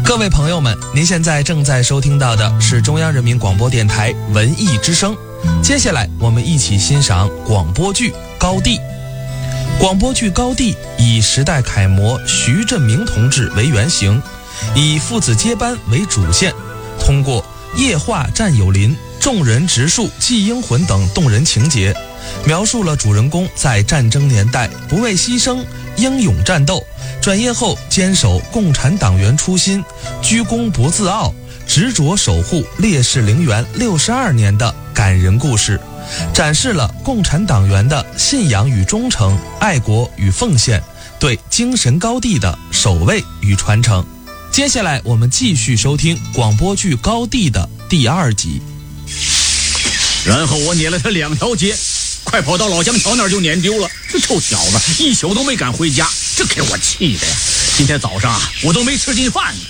各位朋友们，您现在正在收听到的是中央人民广播电台文艺之声。接下来我们一起欣赏广播剧《高第》。广播剧《高第》以时代楷模徐振明同志为原型，以父子接班为主线，通过夜话战友邻、众人植树祭英魂等动人情节，描述了主人公在战争年代不畏牺牲、英勇战斗，转业后坚守共产党员初心，居功不自傲，执着守护烈士陵园62年的感人故事，展示了共产党员的信仰与忠诚、爱国与奉献，对精神高地的守卫与传承。接下来我们继续收听广播剧《高地》的第2集。 然后我撵了他2条街，快跑到老江桥那儿就撵丢了。这臭小子一宿都没敢回家，这给我气的呀！今天早上啊，我都没吃进饭呢。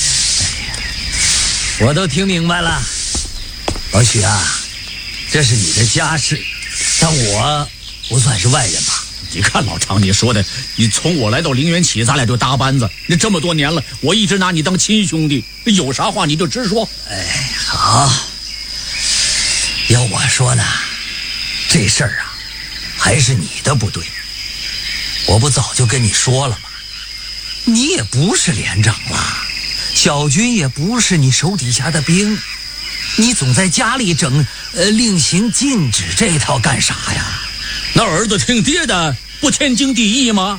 我都听明白了，老许啊，这是你的家事，但我不算是外人吧？ 你看老常你说的，你从我来到陵园起，咱俩就搭班子，那这么多年了，我一直拿你当亲兄弟，有啥话你就直说。 哎，好，要我说呢，这事儿啊，还是你的不对。我不早就跟你说了吗？你也不是连长了，小军也不是你手底下的兵，你总在家里整令行禁止这套干啥呀？ 那儿子听爹的，不天经地义吗？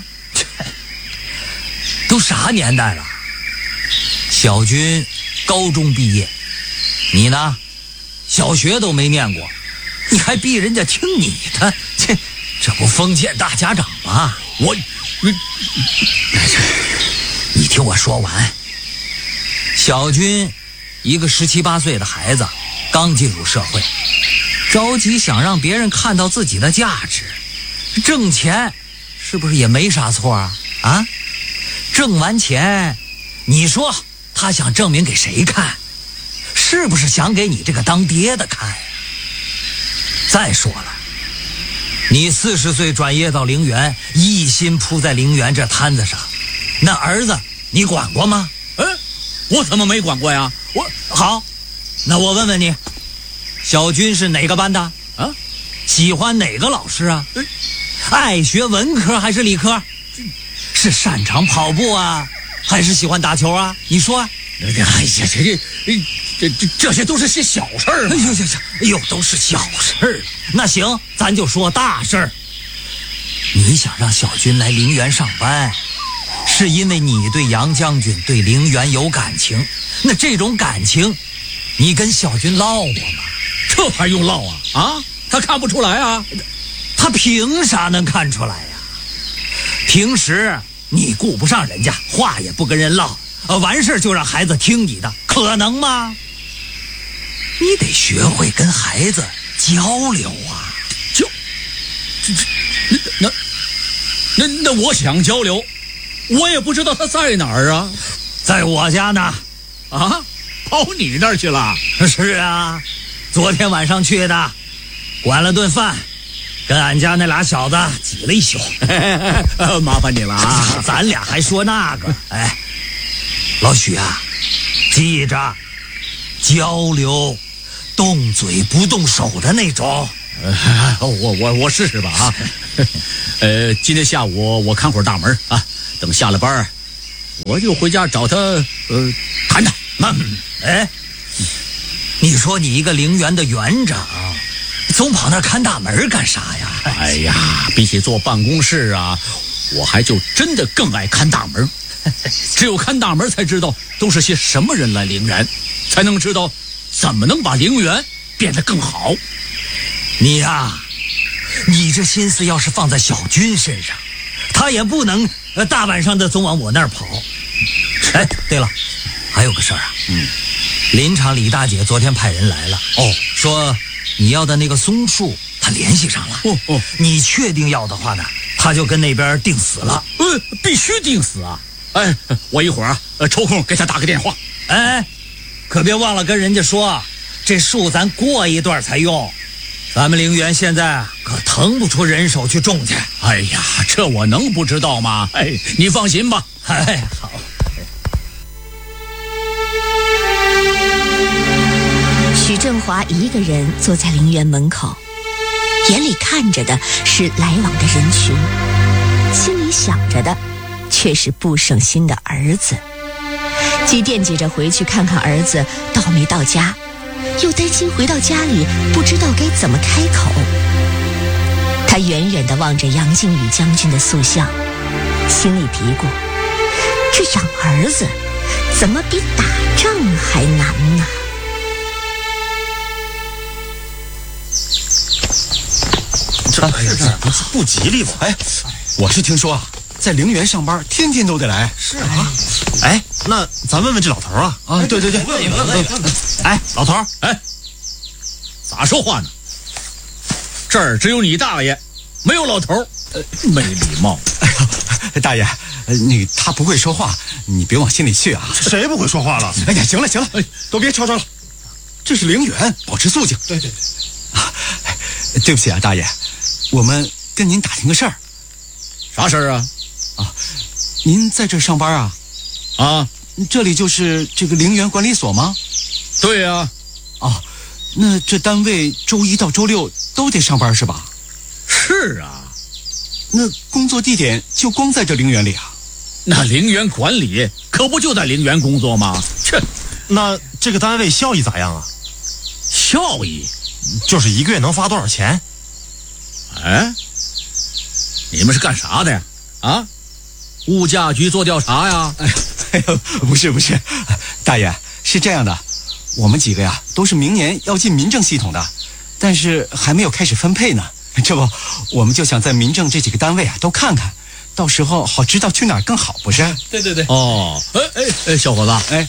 都啥年代了？小军高中毕业，你呢，小学都没念过，你还逼人家听你的，这不封建大家长吗？你听我说完。小军一个17、18岁的孩子，刚进入社会，着急想让别人看到自己的价值，挣钱是不是也没啥错啊？啊，挣完钱，你说他想证明给谁看？是不是想给你这个当爹的看？再说了，你40岁转业到陵园，一心扑在陵园这摊子上，那儿子你管过吗？ 我怎么没管过呀？ 好，那我问问你，小军是哪个班的啊？喜欢哪个老师啊？爱学文科还是理科？是擅长跑步啊，还是喜欢打球啊？你说啊。 哎呀，这些都是些小事儿。 哎呦，都是小事儿。那行，咱就说大事儿。你想让小军来陵园上班，是因为你对杨将军、对陵园有感情。那这种感情，你跟小军唠过吗？ 这还用唠啊？啊，他看不出来啊？ 他凭啥能看出来呀？平时你顾不上人家，话也不跟人唠，完事就让孩子听你的，可能吗？你得学会跟孩子交流啊。 那我想交流，我也不知道他在哪儿啊。 在我家呢。 啊，跑你那儿去了？ 是啊，昨天晚上去的，管了顿饭，跟俺家那俩小子挤了一宿。 麻烦你了啊。 咱俩还说那个。哎，老许啊，记着，交流动嘴不动手的那种。 我试试吧啊。今天下午我看会儿大门啊，等下了班我就回家找他谈谈。 哎，你说你一个陵园的园长，总跑那看大门干啥呀？ 哎呀，比起坐办公室啊，我还就真的更爱看大门。只有看大门才知道都是些什么人来陵园，才能知道怎么能把陵园变得更好。 你呀，你这心思要是放在小军身上，他也不能大晚上的总往我那儿跑。哎，对了，还有个事儿啊。林场李大姐昨天派人来了，说你要的那个松树她联系上了。你确定要的话呢，她就跟那边定死了。 必须定死啊。哎，我一会儿抽空给她打个电话。 哎，可别忘了跟人家说，这树咱过一段才用，咱们陵园现在可腾不出人手去种去。 哎呀，这我能不知道吗？哎，你放心吧。 哎，好。 华一个人坐在陵园门口，眼里看着的是来往的人群，心里想着的却是不省心的儿子。既惦记着回去看看儿子到没到家，又担心回到家里不知道该怎么开口。他远远地望着杨靖宇将军的塑像，心里嘀咕：这养儿子怎么比打仗还难呢？ 这不吉利吧？哎，我是听说啊，在陵园上班天天都得来。是啊。哎，那咱问问这老头啊。啊，对。问。哎，老头， 哎，咋说话呢？这儿只有你大爷，没有老头。没礼貌。 哎呦，大爷，他不会说话，你别往心里去啊。谁不会说话了？哎呀，行了，都别吵吵了。这是陵园，保持肃静。对。啊，对不起啊，大爷，我们跟您打听个事儿。 啥事儿啊？ 啊，您在这上班啊？ 啊， 这里就是这个陵园管理所吗？ 对呀。 哦，那这单位周一到周六都得上班是吧？ 是啊。 那工作地点就光在这陵园里啊？ 那陵园管理可不就在陵园工作吗？切， 那这个单位效益咋样啊？ 效益就是一个月能发多少钱？ 哎，你们是干啥的呀？啊，物价局做调查呀？ 哎呦，不是，大爷，是这样的，我们几个呀都是明年要进民政系统的，但是还没有开始分配呢。这不，我们就想在民政这几个单位啊都看看，到时候好知道去哪儿更好，不是？ 对。哦，哎，小伙子，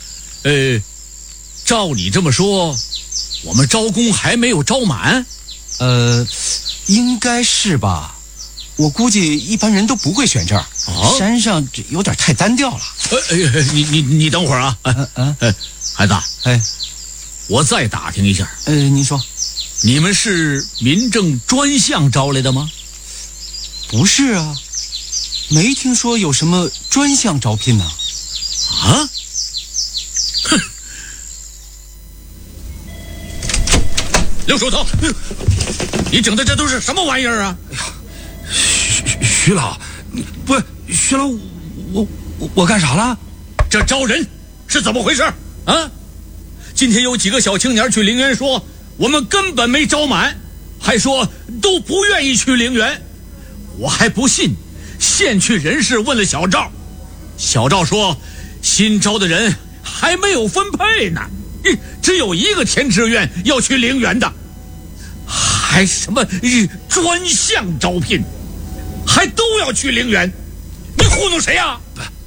照你这么说，我们招工还没有招满？ 应该是吧。我估计一般人都不会选这儿，山上这有点太单调了。 你等会儿啊。孩子，我再打听一下。 您说。 你们是民政专项招来的吗？ 不是啊，没听说有什么专项招聘呢。 啊？哼！刘手头，你整的这都是什么玩意儿啊？ 哎呀，徐老，徐老，我干啥了？ 这招人是怎么回事啊？今天有几个小青年去陵园说，我们根本没招满，还说都不愿意去陵园。我还不信，现去人事问了小赵，小赵说新招的人还没有分配呢，只有一个填志愿要去陵园的，还什么专项招聘，还都要去陵园，你糊弄谁啊？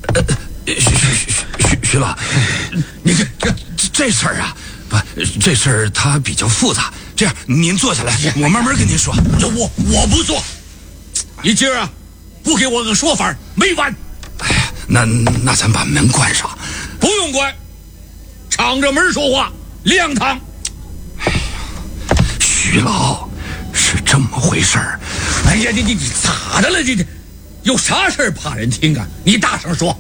徐老，你这事儿啊，这事儿它比较复杂。这样，您坐下来，我慢慢跟您说。 我不坐，你今儿啊，不给我个说法没完。 哎呀，那咱把门关上。 不用关，敞着门说话，亮堂。 哎呀，徐老，是这么回事儿。 哎呀，你咋的了？这有啥事儿怕人听啊？你大声说。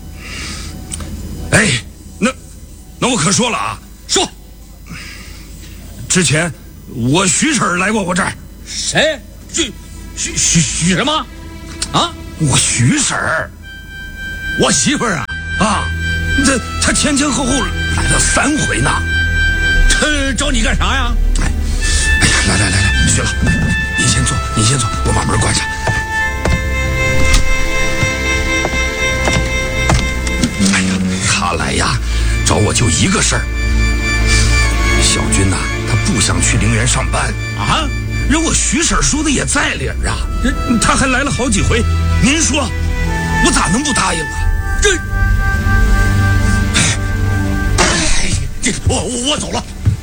哎，那我可说了啊， 说。 之前我徐婶来过我这儿。 谁？许什么？啊？ 我徐婶， 我媳妇儿啊？ 啊，她前后来了3回呢。 她找你干啥呀？ 哎呀，来，徐老，您先坐，我把门关上。哎呀，他来呀，找我就一个事儿。小军呐，他不想去陵园上班啊。人我徐婶说的也在理儿啊，他还来了好几回，您说我咋能不答应啊？ 我走了。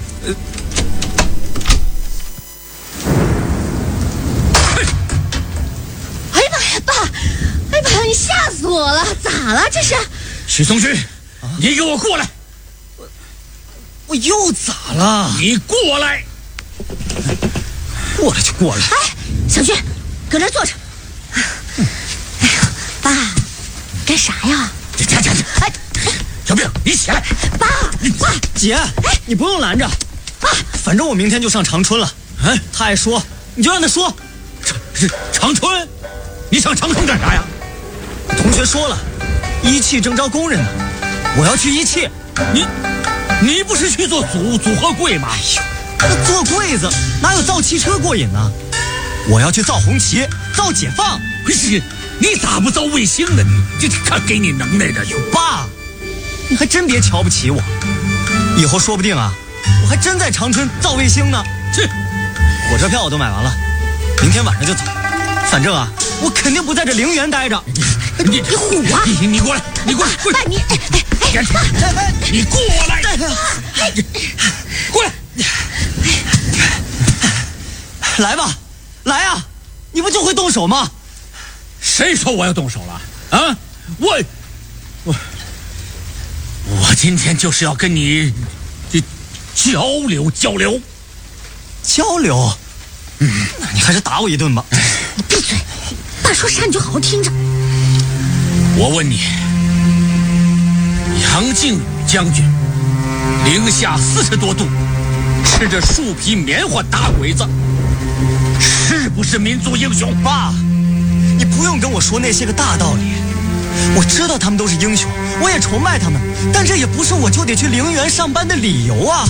哎呀妈呀，爸！哎呀妈呀，你吓死我了！咋了这是？ 许松军，你给我过来！ 我又咋了？ 你过来！ 过来就过来。 哎，小军，搁这坐着。哎呀，爸，干啥呀？ 哎，小兵，你起来！ 爸， 姐，你不用拦着。 爸， 反正我明天就上长春了。他爱说，你就让他说。 长春？你上长春干啥呀？ 同学说了，一汽正招工人呢，我要去一汽。 你不是去做组合柜吗？ 那做柜子哪有造汽车过瘾呢？我要去造红旗，造解放。 不是，你咋不造卫星呢？这他给你能耐的。 爸，你还真别瞧不起我，以后说不定啊，我还真在长春造卫星呢。火车票我都买完了，明天晚上就走。反正啊，我肯定不在这陵园待着。 你虎啊！ 你过来，你过来， 爸，你你过来，过来， 来吧，来啊！你不就会动手吗？ 谁说我要动手了？啊，我今天就是要跟你交流。 交流？那你还是打我一顿吧。 你闭嘴！爸说啥你就好好听着。 我问你，杨靖宇将军零下40多度，吃着树皮棉花打鬼子，是不是民族英雄？ 爸，你不用跟我说那些个大道理。我知道他们都是英雄，我也崇拜他们，但这也不是我就得去陵园上班的理由啊！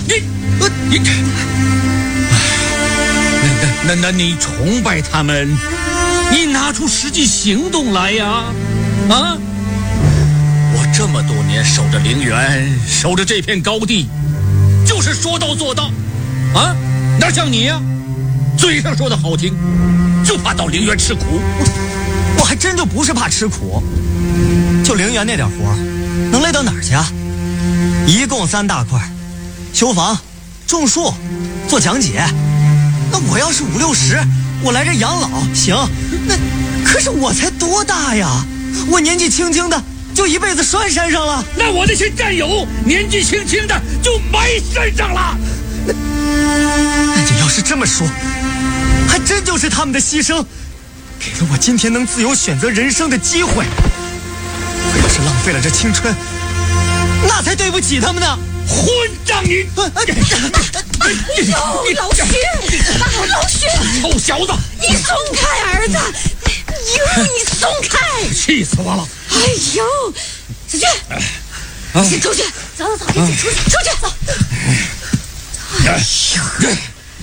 那你崇拜他们，你拿出实际行动来呀！啊！我这么多年守着陵园，守着这片高地，就是说到做到，啊！哪像你呀，嘴上说的好听，就怕到陵园吃苦。 我还真就不是怕吃苦，就陵园那点活能累到哪儿去啊？一共3大块，修房、种树、做讲解。那我要是50、60，我来这养老行，那可是我才多大呀？我年纪轻轻的就一辈子拴山上了。 那我那些战友年纪轻轻的就埋山上了。 那你要是这么说，还真就是他们的牺牲，给了我今天能自由选择人生的机会。我要是浪费了这青春，那才对不起他们呢。 混账你！ 哎呦，老徐，老徐， 臭小子， 你松开儿子！哟，你松开！ 气死我了！ 哎呦，小军，先出去，走，一起出去，走。哎呦，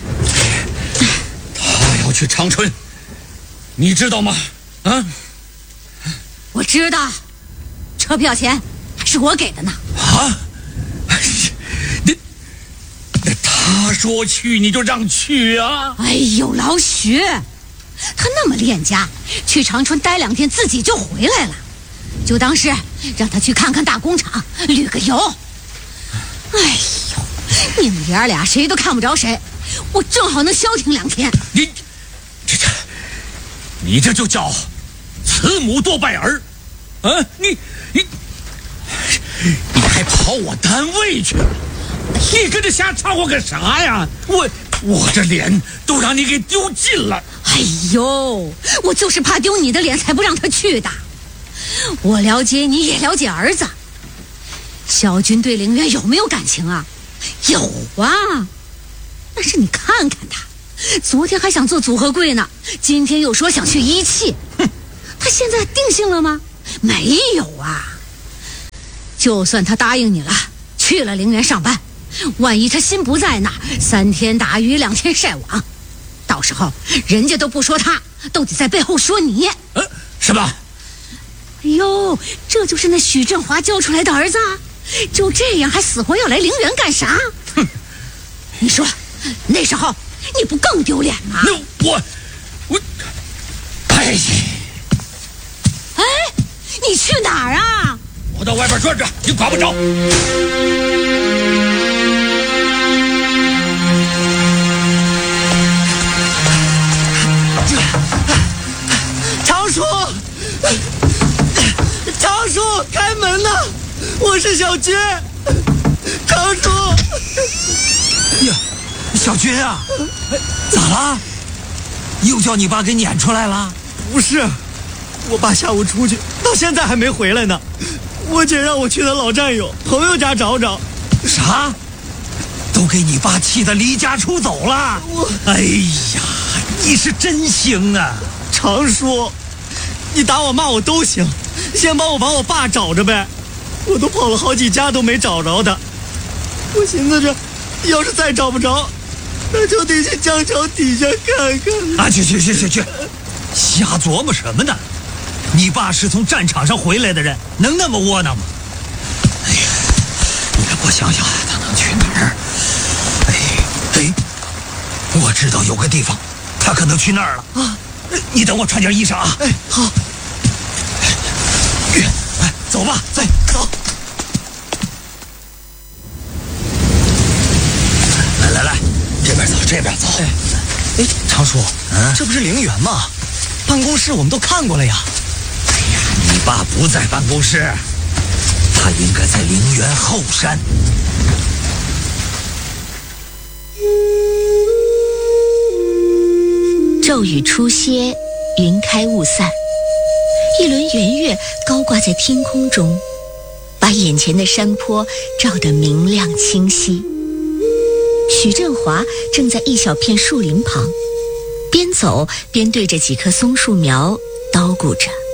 他要去长春，你知道吗？啊？ 我知道，车票钱还是我给的呢。 啊？那他说去你就让去啊？ 哎呦，老许，他那么恋家，去长春待2天自己就回来了，就当是让他去看看大工厂，旅个游。哎呦，你们爷俩谁都看不着谁，我正好能消停2天。 你这就叫慈母多败儿啊！你还跑我单位去了？你跟着瞎掺和个啥呀？我这脸都让你给丢尽了。 哎呦，我就是怕丢你的脸才不让他去的。我了解你也了解儿子，小军对陵园有没有感情啊？有啊，但是你看看他，昨天还想做组合柜呢，今天又说想去一汽，他现在定性了吗？没有啊。就算他答应你了，去了陵园上班，万一他心不在那儿，3天打鱼2天晒网，到时候人家都不说他，都得在背后说你。 是吧？ 哎呦，这就是那许振华教出来的儿子啊！就这样还死活要来陵园干啥？ 哼！ 你说那时候你不更丢脸吗？ 那我哎， 你去哪儿啊？ 我到外边转转，你管不着。 常叔，开门呐！我是小军。常叔。 呀，小军啊，咋了？又叫你爸给撵出来了？ 不是，我爸下午出去，到现在还没回来呢。我姐让我去他老战友朋友家找找。 啥？ 都给你爸气得离家出走了。哎呀，你是真行啊！ 常叔，你打我骂我都行，先帮我把我爸找着呗。我都跑了好几家都没找着他。我寻思着，要是再找不着，那就得去江桥底下看看。 啊，去，瞎琢磨什么呢？你爸是从战场上回来的人，能那么窝囊吗？哎呀，你给我想想，他能去哪儿？哎，我知道有个地方，他可能去那儿了啊！你等我穿件衣裳啊！ 哎，好。 走吧，走。来，这边走。 哎，常叔，这不是陵园吗？办公室我们都看过了呀。 哎呀，你爸不在办公室，他应该在陵园后山。 骤雨初歇，云开雾散，一轮圆月高挂在天空中，把眼前的山坡照得明亮清晰。许振华正在一小片树林旁，边走边对着几棵松树苗叨咕着。